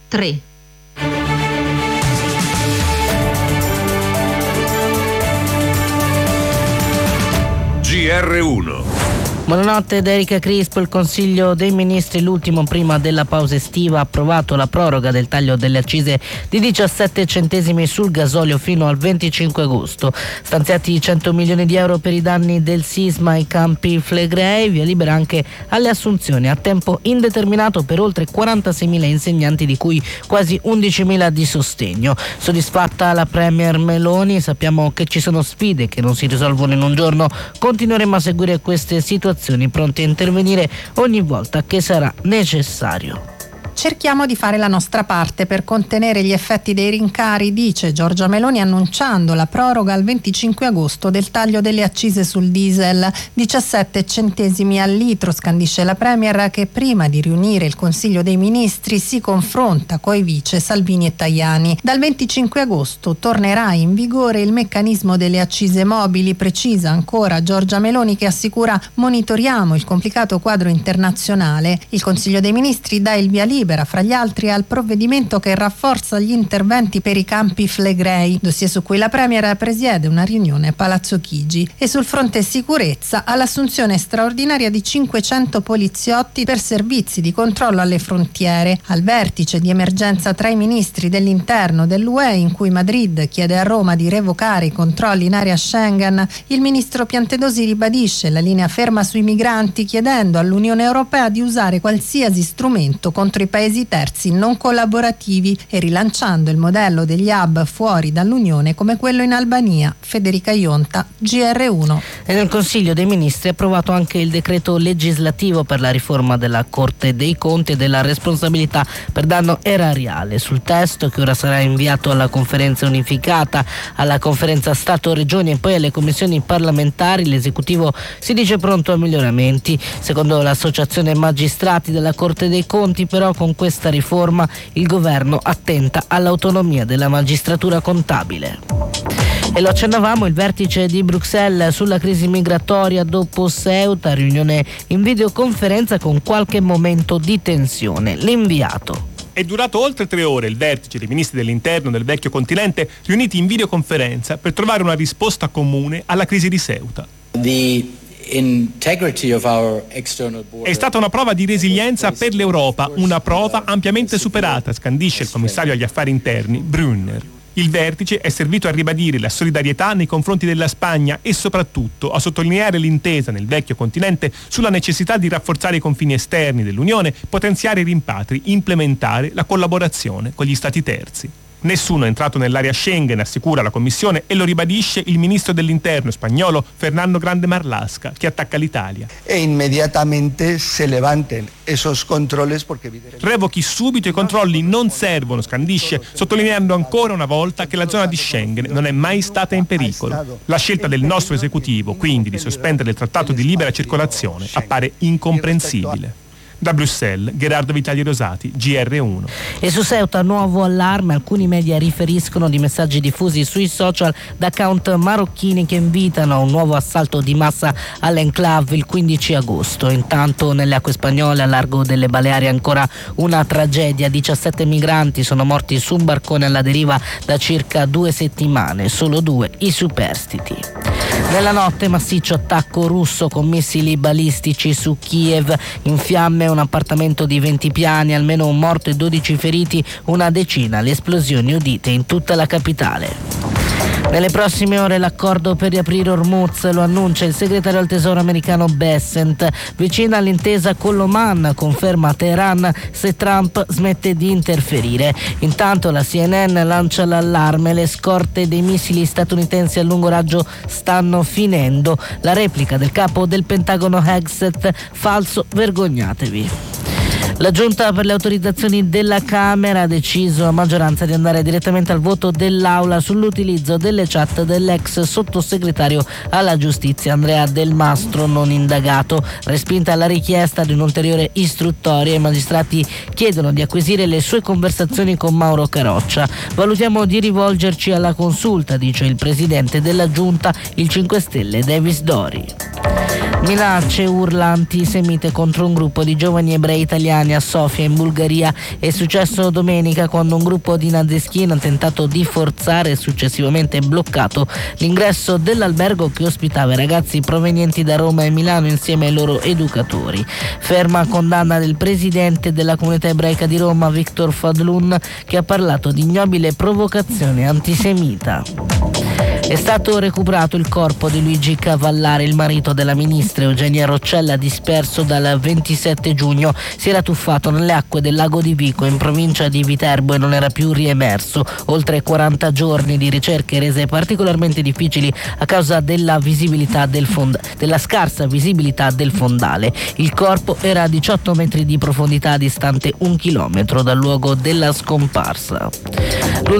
3. GR1. Buonanotte da Erika Crispo. Il Consiglio dei Ministri, l'ultimo prima della pausa estiva, ha approvato la proroga del taglio delle accise di 17 centesimi sul gasolio fino al 25 agosto. Stanziati 100 milioni di euro per i danni del sisma ai Campi Flegrei, via libera anche alle assunzioni a tempo indeterminato per oltre 46.000 insegnanti, di cui quasi 11.000 di sostegno. Soddisfatta la Premier Meloni: sappiamo che ci sono sfide che non si risolvono in un giorno, continueremo a seguire queste situazioni, pronti a intervenire ogni volta che sarà necessario. Cerchiamo di fare la nostra parte per contenere gli effetti dei rincari, dice Giorgia Meloni, annunciando la proroga al 25 agosto del taglio delle accise sul diesel. 17 centesimi al litro, scandisce la Premier, che prima di riunire il Consiglio dei Ministri si confronta coi vice Salvini e Tajani. Dal 25 agosto tornerà in vigore il meccanismo delle accise mobili, precisa ancora Giorgia Meloni, che assicura: monitoriamo il complicato quadro internazionale. Il Consiglio dei Ministri dà il via libera, fra gli altri, al provvedimento che rafforza gli interventi per i Campi Flegrei, dossier su cui la Premier presiede una riunione a Palazzo Chigi. E sul fronte sicurezza, all'assunzione straordinaria di 500 poliziotti per servizi di controllo alle frontiere. Al vertice di emergenza tra i ministri dell'interno dell'UE, in cui Madrid chiede a Roma di revocare i controlli in area Schengen, il ministro Piantedosi ribadisce la linea ferma sui migranti, chiedendo all'Unione Europea di usare qualsiasi strumento contro i paesi terzi non collaborativi e rilanciando il modello degli hub fuori dall'Unione come quello in Albania. Federica Ionta, GR1. E nel Consiglio dei Ministri è approvato anche il decreto legislativo per la riforma della Corte dei Conti e della responsabilità per danno erariale. Sul testo, che ora sarà inviato alla Conferenza unificata, alla Conferenza Stato-Regioni e poi alle commissioni parlamentari, l'esecutivo si dice pronto a miglioramenti. Secondo l'Associazione Magistrati della Corte dei Conti, però, con questa riforma il governo attenta all'autonomia della magistratura contabile. E lo accennavamo, il vertice di Bruxelles sulla crisi migratoria dopo Ceuta, riunione in videoconferenza con qualche momento di tensione. L'inviato. È durato oltre 3 ore il vertice dei ministri dell'interno del vecchio continente riuniti in videoconferenza per trovare una risposta comune alla crisi di Ceuta. È stata una prova di resilienza per l'Europa, una prova ampiamente superata, scandisce il commissario agli affari interni Brunner. Il vertice è servito a ribadire la solidarietà nei confronti della Spagna e soprattutto a sottolineare l'intesa nel vecchio continente sulla necessità di rafforzare i confini esterni dell'Unione, potenziare i rimpatri, implementare la collaborazione con gli Stati terzi. Nessuno è entrato nell'area Schengen, assicura la Commissione, e lo ribadisce il ministro dell'interno spagnolo Fernando Grande Marlaska, che attacca l'Italia. E immediatamente se levanten esos controles porque revochi subito i controlli, non servono, scandisce, sottolineando ancora una volta che la zona di Schengen non è mai stata in pericolo. La scelta del nostro esecutivo, quindi, di sospendere il trattato di libera circolazione appare incomprensibile. Da Bruxelles, Gerardo Vitali Rosati, GR1. E su Ceuta, nuovo allarme. Alcuni media riferiscono di messaggi diffusi sui social da account marocchini che invitano a un nuovo assalto di massa all'enclave il 15 agosto. Intanto nelle acque spagnole, a largo delle Baleari, ancora una tragedia. 17 migranti sono morti su un barcone alla deriva da circa 2 settimane, solo 2 i superstiti. Nella notte, massiccio attacco russo con missili balistici su Kiev, in fiamme un appartamento di 20 piani, almeno un morto e 12 feriti, una decina le esplosioni udite in tutta la capitale. Nelle prossime ore l'accordo per riaprire Hormuz, lo annuncia il segretario al tesoro americano Bessent, vicina all'intesa con l'Oman, conferma Teheran se Trump smette di interferire. Intanto la CNN lancia l'allarme, le scorte dei missili statunitensi a lungo raggio stanno finendo. La replica del capo del Pentagono Hegseth: falso, vergognatevi. La Giunta per le autorizzazioni della Camera ha deciso a maggioranza di andare direttamente al voto dell'Aula sull'utilizzo delle chat dell'ex sottosegretario alla giustizia Andrea Del Mastro, non indagato. Respinta la richiesta di un'ulteriore istruttoria, i magistrati chiedono di acquisire le sue conversazioni con Mauro Caroccia. Valutiamo di rivolgerci alla consulta, dice il presidente della Giunta, il 5 Stelle Davis Dori. Minacce, urla antisemite contro un gruppo di giovani ebrei italiani a Sofia in Bulgaria. È successo domenica quando un gruppo di naziskin ha tentato di forzare e successivamente bloccato l'ingresso dell'albergo che ospitava i ragazzi provenienti da Roma e Milano insieme ai loro educatori. Ferma condanna del presidente della comunità ebraica di Roma, Victor Fadlun, che ha parlato di ignobile provocazione antisemita. È stato recuperato il corpo di Luigi Cavallari, il marito della ministra Eugenia Roccella, disperso dal 27 giugno. Si era tuffato nelle acque del lago di Vico in provincia di Viterbo e non era più riemerso. Oltre 40 giorni di ricerche rese particolarmente difficili a causa della scarsa visibilità del fondale. Il corpo era a 18 metri di profondità, distante 1 chilometro dal luogo della scomparsa.